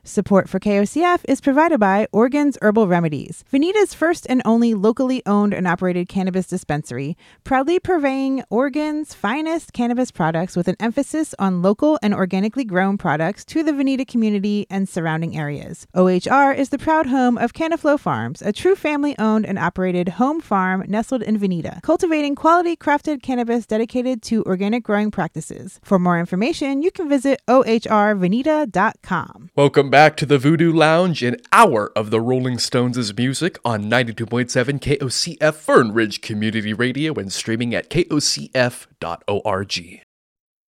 Support for KOCF is provided by Organs Herbal Remedies, Veneta's first and only locally owned and operated cannabis dispensary, proudly purveying Oregon's finest cannabis products with an emphasis on local and organically grown products to the Veneta community and surrounding areas. OHR is the proud home of Canaflow Farms, a true family-owned and operated home farm nestled in Veneta, cultivating quality crafted cannabis dedicated to organic growing practices. For more information, you can visit ohrveneta.com. Welcome back to the Voodoo Lounge, an hour of the Rolling Stones' music on 92.7 KOCF Fern Ridge Community Radio and streaming at kocf.org.